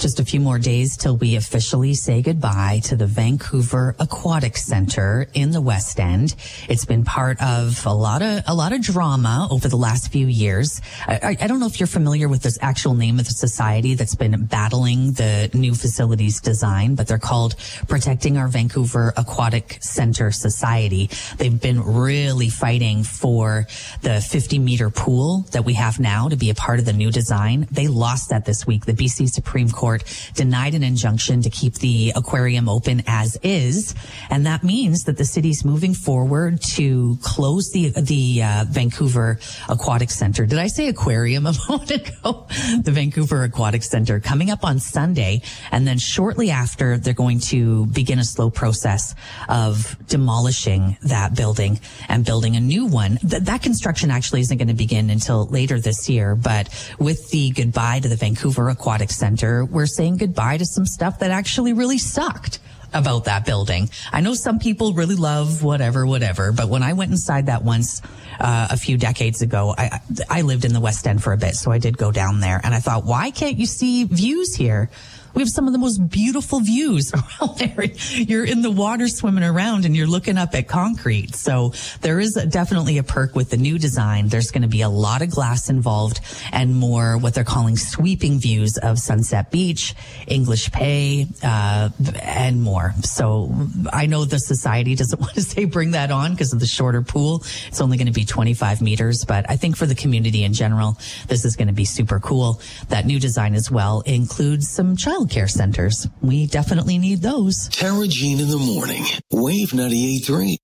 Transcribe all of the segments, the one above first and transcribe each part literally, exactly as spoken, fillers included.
just a few more days till we officially say goodbye to the Vancouver Aquatic Center in the West End. It's been part of a lot of a lot of drama over the last few years. I, I don't know if you're familiar with this actual name of the society that's been battling the new facilities design, but they're called Protecting Our Vancouver Aquatic Center Society. They've been really fighting for the fifty meter pool that we have now to be a part of the new design. They lost that this week. The B C Supreme Court denied an injunction to keep the aquarium open as is, and that means that the city's moving forward to close the the uh, Vancouver Aquatic Center. Did I say aquarium a moment ago? The Vancouver Aquatic Center coming up on Sunday, and then shortly after, they're going to begin a slow process of demolishing that building and building a new one. Th- that construction actually isn't going to begin until later this year, but with the goodbye to the Vancouver Aquatic Center, we're saying goodbye to some stuff that actually really sucked about that building. I know some people really love whatever, whatever, but when I went inside that once uh, a few decades ago, I, I lived in the West End for a bit, so I did go down there, and I thought, why can't you see views here? We have some of the most beautiful views around there. You're in the water swimming around and you're looking up at concrete. So there is definitely a perk with the new design. There's going to be a lot of glass involved and more what they're calling sweeping views of Sunset Beach, English Bay, uh, and more. So I know the society doesn't want to say bring that on because of the shorter pool. It's only going to be twenty-five meters, but I think for the community in general, this is going to be super cool. That new design as well includes some child care centers. We definitely need those. Tara Jean in the morning. Wave ninety-eight point three.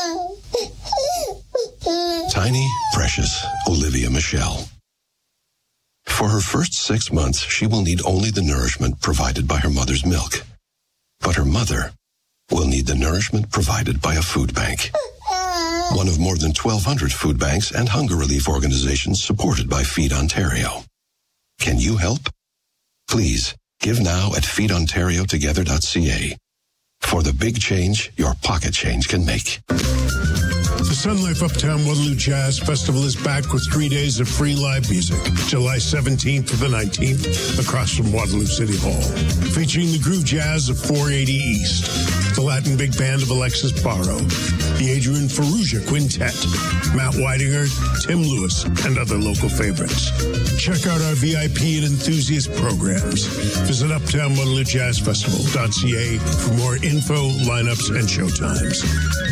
Tiny, precious Olivia Michelle. For her first six months, she will need only the nourishment provided by her mother's milk. But her mother will need the nourishment provided by a food bank. One of more than twelve hundred food banks and hunger relief organizations supported by Feed Ontario. Can you help? Please, give now at feed ontario together dot c a for the big change your pocket change can make. The Sun Life Uptown Waterloo Jazz Festival is back with three days of free live music, July seventeenth to the nineteenth, across from Waterloo City Hall. Featuring the Groove Jazz of four eighty East, the Latin Big Band of Alexis Barrow, the Adrian Ferrugia Quintet, Matt Weidinger, Tim Lewis, and other local favorites. Check out our V I P and enthusiast programs. Visit uptown waterloo jazz festival dot c a for more info, lineups, and showtimes.